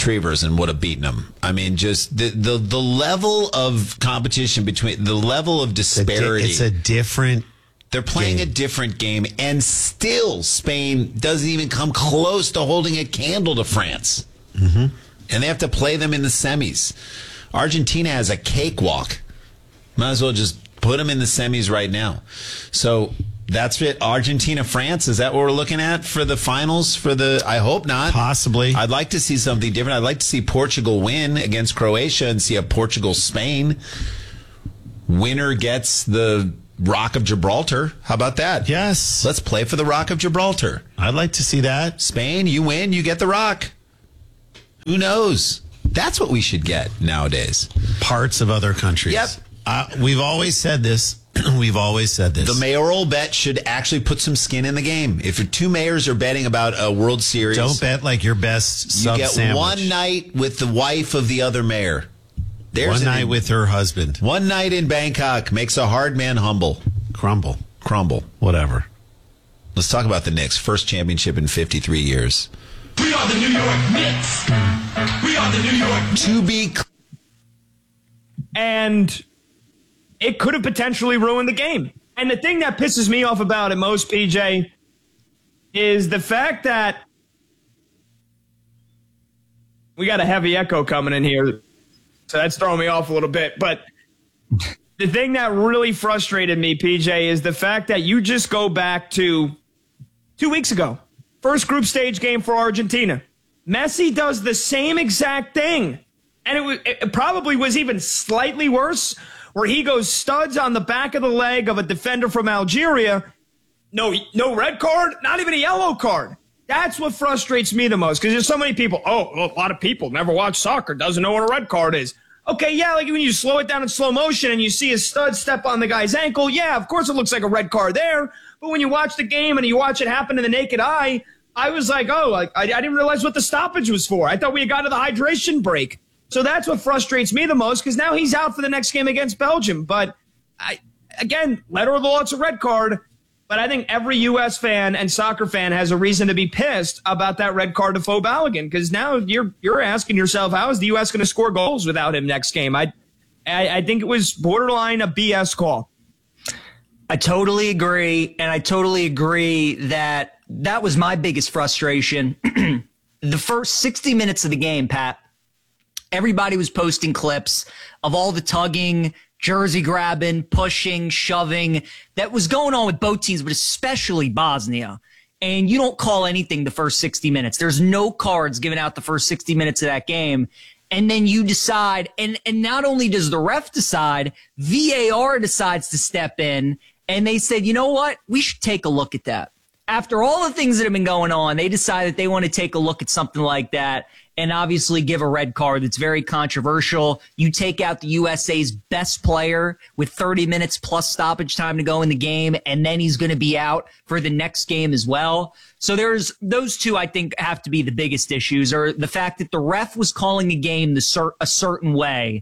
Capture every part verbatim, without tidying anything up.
retrievers and would have beaten them. I mean, just the, the, the level of competition between, the level of disparity. It's a, di- it's a different They're playing game. a different game, and still Spain doesn't even come close to holding a candle to France. Mm-hmm. And they have to play them in the semis. Argentina has a cakewalk. Might as well just put them in the semis right now. So that's it. Argentina, France. Is that what we're looking at for the finals? For the, I hope not. Possibly. I'd like to see something different. I'd like to see Portugal win against Croatia and see a Portugal Spain. Winner gets the Rock of Gibraltar. How about that? Yes. Let's play for the Rock of Gibraltar. I'd like to see that. Spain, you win, you get the Rock. Who knows? That's what we should get nowadays. Parts of other countries. Yep. Uh, we've always said this. We've always said this. The mayoral bet should actually put some skin in the game. If two mayors are betting about a World Series, don't bet like your best sub you get sandwich. one night with the wife of the other mayor. There's one night an, with her husband. One night in Bangkok makes a hard man humble. Crumble. Crumble. Whatever. Let's talk about the Knicks. First championship in fifty-three years. We are the New York Knicks. We are the New York Knicks. To be cl- And it could have potentially ruined the game. And the thing that pisses me off about it most, P J, is the fact that we got a heavy echo coming in here. So that's throwing me off a little bit. But the thing that really frustrated me, P J, is the fact that you just go back to two weeks ago. First group stage game for Argentina. Messi does the same exact thing. And it, was, it probably was even slightly worse, where he goes studs on the back of the leg of a defender from Algeria. No, no red card, not even a yellow card. That's what frustrates me the most, because there's so many people, oh, well, a lot of people never watch soccer, doesn't know what a red card is. Okay, yeah, like when you slow it down in slow motion and you see a stud step on the guy's ankle, yeah, of course it looks like a red card there. But when you watch the game and you watch it happen to the naked eye, I was like, oh, like, I, I didn't realize what the stoppage was for. I thought we had got to the hydration break. So that's what frustrates me the most, because now he's out for the next game against Belgium. But, I again, letter of the law, it's a red card. But I think every U S fan and soccer fan has a reason to be pissed about that red card to Fo Balogun, because now you're you're asking yourself, how is the U S going to score goals without him next game? I, I I think it was borderline a B S call. I totally agree, and I totally agree that that was my biggest frustration. The first sixty minutes of the game, Pat, everybody was posting clips of all the tugging, jersey grabbing, pushing, shoving that was going on with both teams, but especially Bosnia. And you don't call anything the first sixty minutes. There's no cards given out the first sixty minutes of that game. And then you decide, and, and not only does the ref decide, V A R decides to step in, and they said, you know what? We should take a look at that. After all the things that have been going on, they decide that they want to take a look at something like that and obviously give a red card that's very controversial. You take out the U S A's best player with thirty minutes plus stoppage time to go in the game, and then he's going to be out for the next game as well. So there's those two, I think, have to be the biggest issues, or the fact that the ref was calling the game the cer- a certain way,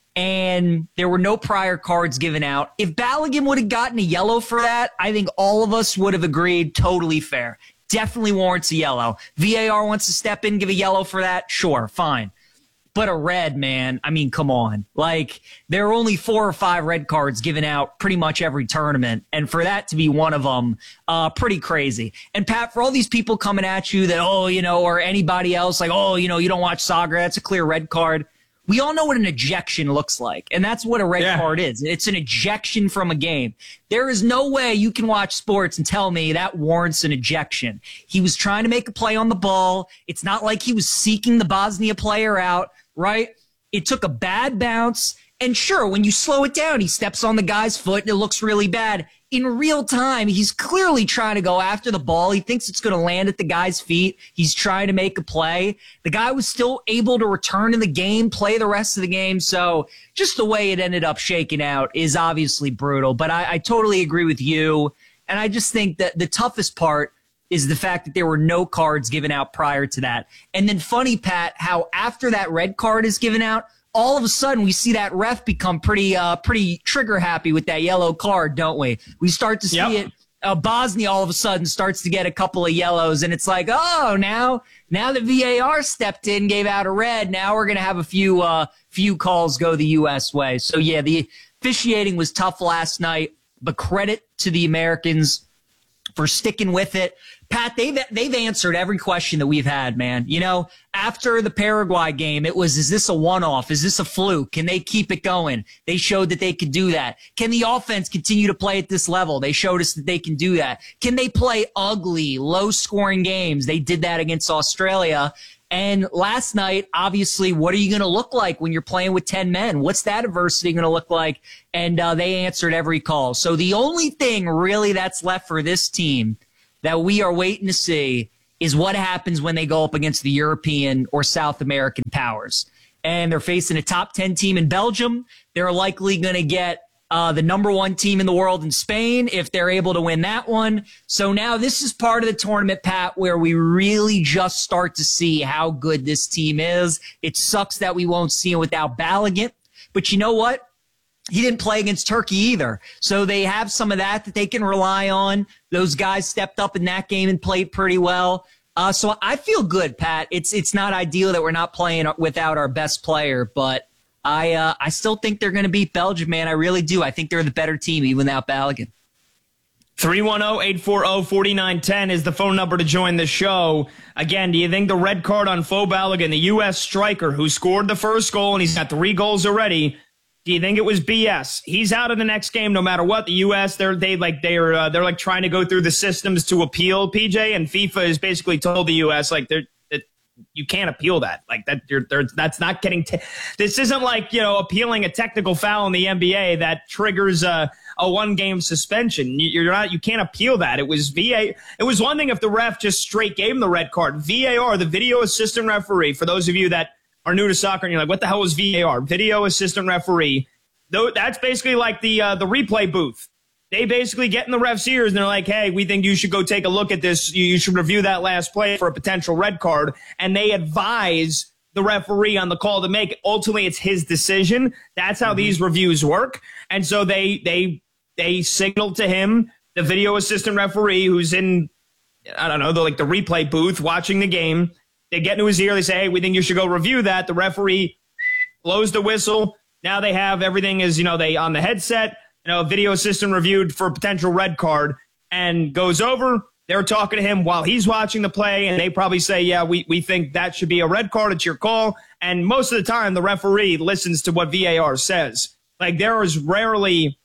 and there were no prior cards given out. If Balogun would have gotten a yellow for that, I think all of us would have agreed totally fair. Definitely warrants a yellow. V A R wants to step in, give a yellow for that? Sure, fine. But a red, man, I mean, come on. Like, there are only four or five red cards given out pretty much every tournament, and for that to be one of them, uh, pretty crazy. And, Pat, for all these people coming at you that, oh, you know, or anybody else, like, oh, you know, you don't watch soccer, that's a clear red card. We all know what an ejection looks like, and that's what a red yeah. card is. It's an ejection from a game. There is no way you can watch sports and tell me that warrants an ejection. He was trying to make a play on the ball. It's not like he was seeking the Bosnia player out, right? It took a bad bounce, and sure, when you slow it down, he steps on the guy's foot, and it looks really bad. In real time, he's clearly trying to go after the ball. He thinks it's going to land at the guy's feet. He's trying to make a play. The guy was still able to return in the game, play the rest of the game. So just the way it ended up shaking out is obviously brutal. But I, I totally agree with you. And I just think that the toughest part is the fact that there were no cards given out prior to that. And then funny, Pat, how after that red card is given out, all of a sudden we see that ref become pretty uh, pretty trigger happy with that yellow card, don't we? We start to see yep. it uh, Bosnia all of a sudden starts to get a couple of yellows, and it's like, oh, now now the V A R stepped in, gave out a red. Now we're going to have a few uh, few calls go the U S way. So, yeah, the officiating was tough last night, but credit to the Americans for sticking with it. Pat, they've, they've answered every question that we've had, man. You know, after the Paraguay game, it was, is this a one-off? Is this a fluke? Can they keep it going? They showed that they could do that. Can the offense continue to play at this level? They showed us that they can do that. Can they play ugly, low-scoring games? They did that against Australia. And last night, obviously, what are you going to look like when you're playing with ten men? What's that adversity going to look like? And uh, they answered every call. So the only thing really that's left for this team that we are waiting to see is what happens when they go up against the European or South American powers. And they're facing a top ten team in Belgium. They're likely going to get uh, the number one team in the world in Spain if they're able to win that one. So now this is part of the tournament, Pat, where we really just start to see how good this team is. It sucks that we won't see it without Balogun. But you know what? He didn't play against Turkey either. So they have some of that that they can rely on. Those guys stepped up in that game and played pretty well. Uh, so I feel good, Pat. It's it's not ideal that we're not playing without our best player, but I uh, I still think they're going to beat Belgium, man. I really do. I think they're the better team even without Balogun. three one zero, eight four zero, four nine one zero is the phone number to join the show. Again, do you think the red card on Fo Balogun, the U S striker who scored the first goal and he's got three goals already, do you think it was B S? He's out of the next game no matter what. The U S they're they like they're uh, they're like trying to go through the systems to appeal, P J, and FIFA has basically told the U S like they're that you can't appeal that. Like that you're they're, that's not getting t- this isn't like, you know, appealing a technical foul in the N B A that triggers a a one game suspension. You're not you can't appeal that. It was V A it was one thing if the ref just straight gave him the red card. V A R, the video assistant referee, for those of you that are new to soccer and you're like, what the hell is V A R? Video assistant referee. Though that's basically like the uh, the replay booth. They basically get in the ref's ears and they're like, hey, we think you should go take a look at this. You, you should review that last play for a potential red card. And they advise the referee on the call to make. Ultimately, it's his decision. That's how mm-hmm. these reviews work. And so they they they signal to him, the video assistant referee who's in, I don't know, the, like the replay booth watching the game. They get into his ear. They say, hey, we think you should go review that. The referee blows the whistle. Now they have everything is, you know, they on the headset, you know, video assistant reviewed for a potential red card and goes over. They're talking to him while he's watching the play. And they probably say, yeah, we, we think that should be a red card. It's your call. And most of the time, the referee listens to what V A R says. Like there is rarely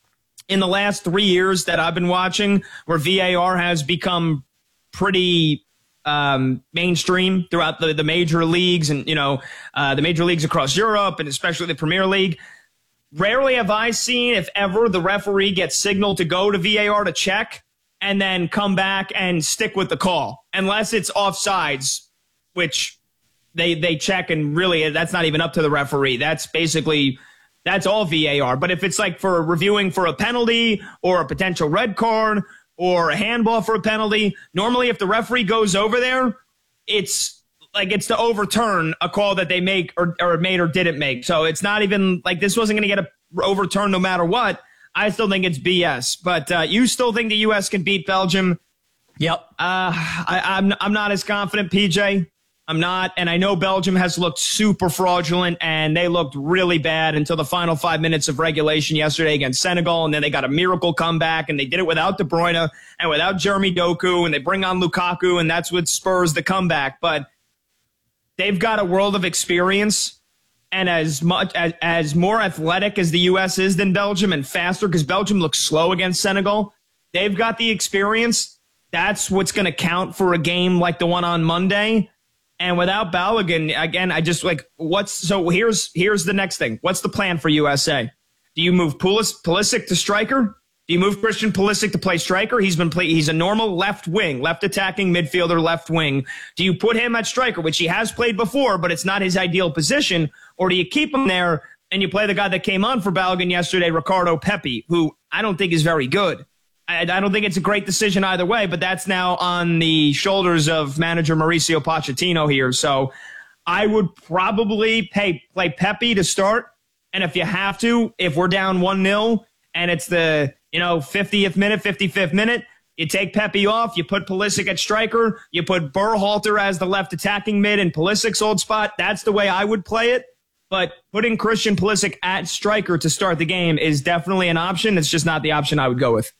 in the last three years that I've been watching where V A R has become pretty Um, mainstream throughout the, the major leagues and, you know, uh, the major leagues across Europe and especially the Premier League. Rarely have I seen, if ever, the referee gets signaled to go to V A R to check and then come back and stick with the call. Unless it's offsides, which they they check and really that's not even up to the referee. That's basically, that's all V A R. But if it's like for reviewing for a penalty or a potential red card or a handball for a penalty, normally if the referee goes over there, it's like it's to overturn a call that they make or, or made or didn't make. So it's not even like this wasn't going to get a, overturned no matter what. I still think it's B S. But uh, you still think the U S can beat Belgium? Yep. Uh, I, I'm I'm not as confident, P J. I'm not. And I know Belgium has looked super fraudulent, and they looked really bad until the final five minutes of regulation yesterday against Senegal. And then they got a miracle comeback, and they did it without De Bruyne and without Jeremy Doku, and they bring on Lukaku, and that's what spurs the comeback. But they've got a world of experience. And as much as, as more athletic as the U S is than Belgium and faster, because Belgium looks slow against Senegal, they've got the experience. That's what's going to count for a game like the one on Monday. And without Balogun, again, I just like what's so here's here's the next thing. What's the plan for U S A? Do you move Pulis, Pulisic to striker? Do you move Christian Pulisic to play striker? He's been play, he's a normal left wing, left attacking midfielder, left wing. Do you put him at striker, which he has played before, but it's not his ideal position? Or do you keep him there and you play the guy that came on for Balogun yesterday, Ricardo Pepi, who I don't think is very good. I, I don't think it's a great decision either way, but that's now on the shoulders of manager Mauricio Pochettino here. So I would probably pay, play Pepi to start. And if you have to, if we're down one nil and it's the, you know, fiftieth minute, fifty-fifth minute, You take Pepe off, you put Pulisic at striker, you put Berhalter as the left attacking mid in Pulisic's old spot. That's the way I would play it. But putting Christian Pulisic at striker to start the game is definitely an option. It's just not the option I would go with.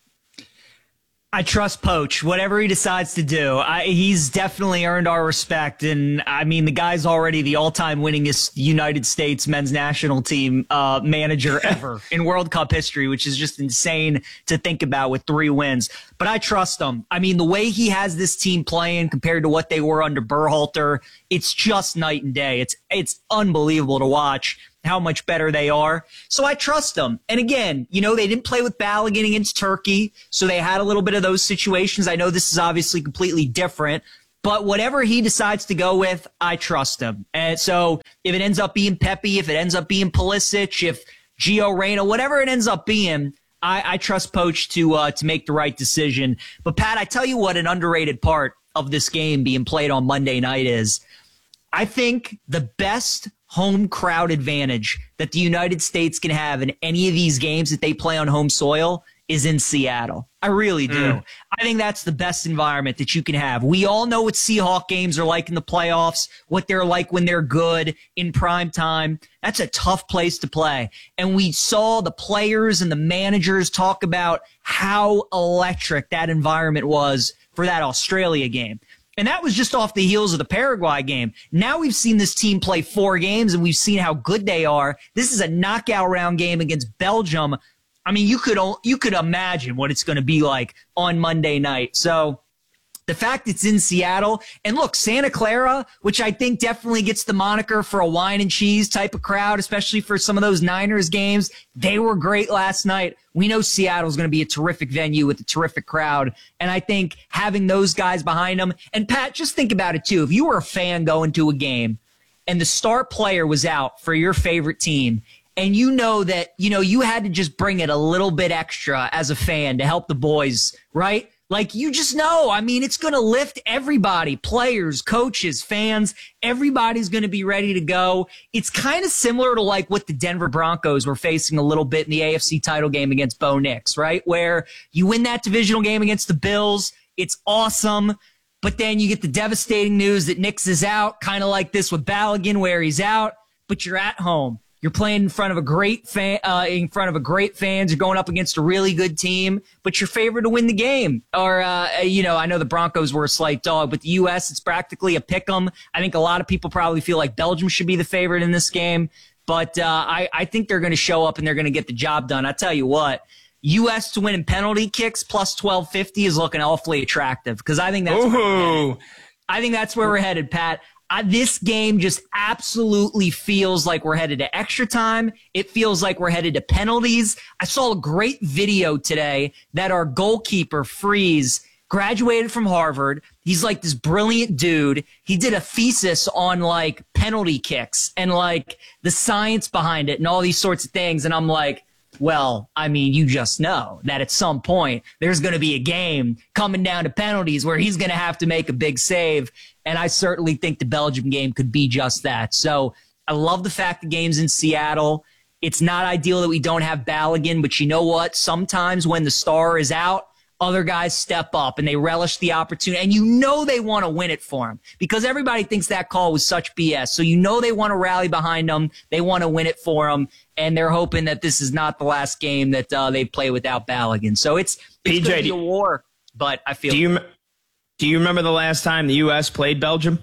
I trust Poach. Whatever he decides to do, I, he's definitely earned our respect. And I mean, the guy's already the all-time winningest United States men's national team uh, manager ever in World Cup history, which is just insane to think about with three wins. But I trust him. I mean, the way he has this team playing compared to what they were under Berhalter, it's just night and day. It's it's unbelievable to watch how much better they are. So I trust them. And again, you know, they didn't play with Balogun against Turkey, so they had a little bit of those situations. I know this is obviously completely different, but whatever he decides to go with, I trust him. And so if it ends up being Pepe, if it ends up being Pulisic, if Gio Reyna, whatever it ends up being, I, I trust Poach to uh, to make the right decision. But Pat, I tell you what an underrated part of this game being played on Monday night is. I think the best home crowd advantage that the United States can have in any of these games that they play on home soil is in Seattle. I really do. Mm. I think that's the best environment that you can have. We all know what Seahawk games are like in the playoffs, what they're like when they're good in prime time. That's a tough place to play. And we saw the players and the managers talk about how electric that environment was for that Australia game. And that was just off the heels of the Paraguay game. Now we've seen this team play four games, and we've seen how good they are. This is a knockout round game against Belgium. I mean, you could you could imagine what it's going to be like on Monday night. So the fact it's in Seattle, and look, Santa Clara, which I think definitely gets the moniker for a wine and cheese type of crowd, especially for some of those Niners games. They were great last night. We know Seattle's going to be a terrific venue with a terrific crowd. And I think having those guys behind them, and Pat, just think about it too. If you were a fan going to a game and the star player was out for your favorite team, and you know that, you know, you had to just bring it a little bit extra as a fan to help the boys, right? Like, you just know, I mean, it's going to lift everybody, players, coaches, fans. Everybody's going to be ready to go. It's kind of similar to like what the Denver Broncos were facing a little bit in the A F C title game against Bo Nix, right? Where you win that divisional game against the Bills. It's awesome. But then you get the devastating news that Nix is out, kind of like this with Balogun where he's out, but you're at home. You're playing in front of a great fan, uh, in front of a great fans. You're going up against a really good team, but you're favored to win the game. Or, uh, you know, I know the Broncos were a slight dog, but the U S, it's practically a pick 'em. I think a lot of people probably feel like Belgium should be the favorite in this game, but uh, I, I think they're going to show up and they're going to get the job done. I tell you what, U S to win in penalty kicks plus twelve fifty is looking awfully attractive because I think that's where we're headed. I think that's where we're headed, Pat. I, this game just absolutely feels like we're headed to extra time. It feels like we're headed to penalties. I saw a great video today that our goalkeeper, Freeze, graduated from Harvard. He's like this brilliant dude. He did a thesis on like penalty kicks and like the science behind it and all these sorts of things. And I'm like, well, I mean, you just know that at some point there's going to be a game coming down to penalties where he's going to have to make a big save. And I certainly think the Belgium game could be just that. So I love the fact the game's in Seattle. It's not ideal that we don't have Balogun, but you know what? Sometimes when the star is out, other guys step up and they relish the opportunity. And you know they want to win it for him because everybody thinks that call was such B S. So you know they want to rally behind him. They want to win it for him. And they're hoping that this is not the last game that uh, they play without Balogun. So it's, it's going to be a war, but I feel... Do you, do you remember the last time the U S played Belgium?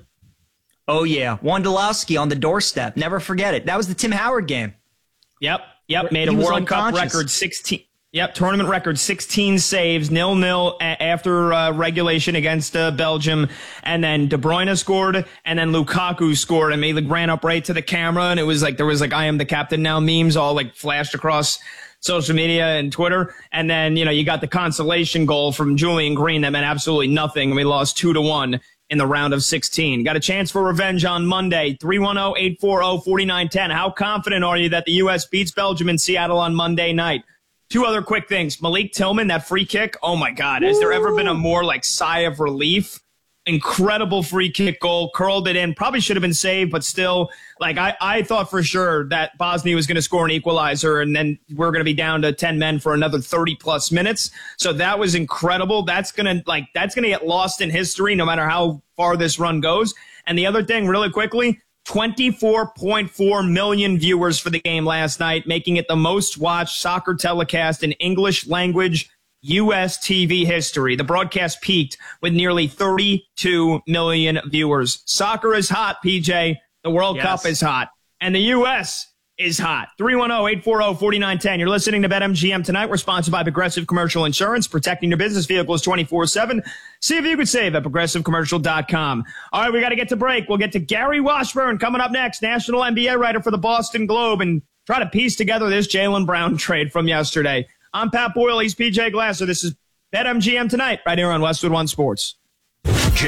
Oh, yeah. Wondolowski on the doorstep. Never forget it. That was the Tim Howard game. Yep. Yep. Made a World Cup record sixteen... Yep, tournament record, sixteen saves, nil-nil a- after uh, regulation against uh, Belgium. And then De Bruyne scored, and then Lukaku scored, and they ran up right to the camera, and it was like, there was like, I am the captain now memes all like flashed across social media and Twitter. And then, you know, you got the consolation goal from Julian Green that meant absolutely nothing, and we lost two to one in the round of sixteen. Got a chance for revenge on Monday, three one zero, eight four zero, four nine one zero. How confident are you that the U S beats Belgium in Seattle on Monday night? Two other quick things. Malik Tillman, that free kick. Oh, my God. Has there ever been a more, like, sigh of relief incredible free kick goal, curled it in. Probably should have been saved, but still, like I, I thought for sure that Bosnia was going to score an equalizer, and then we're going to be down to ten men for another thirty plus minutes. So that was incredible. That's gonna like that's gonna get lost in history, no matter how far this run goes. And the other thing, really quickly, twenty-four point four million viewers for the game last night, making it the most watched soccer telecast in English language U S T V history. The broadcast peaked with nearly thirty-two million viewers. Soccer is hot, P J. The World Yes. Cup is hot. And the U S is hot. three one zero, eight four zero, four nine one zero. You're listening to BetMGM tonight. We're sponsored by Progressive Commercial Insurance, protecting your business vehicles twenty-four seven. See if you could save at progressive commercial dot com. All right, we got to get to break. We'll get to Gary Washburn coming up next, national N B A writer for the Boston Globe, and try to piece together this Jaylen Brown trade from yesterday. I'm Pat Boyle. He's P J Glasser. This is BetMGM tonight, right here on Westwood One Sports.